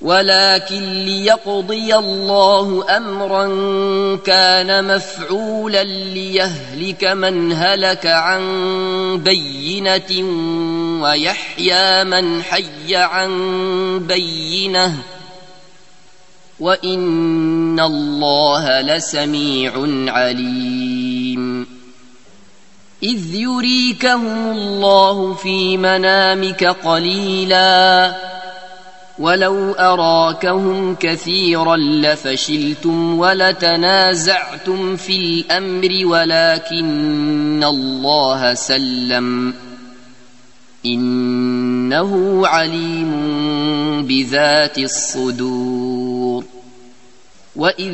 ولكن ليقضي الله أمرا كان مفعولا ليهلك من هلك عن بينة ويحيى من حي عن بينة وإن الله لسميع عليم. إذ يريكهم الله في منامك قليلا ولو أراكهم كثيرا لفشلتم ولتنازعتم في الأمر ولكن الله سلم إنه عليم بذات الصدور. وإذ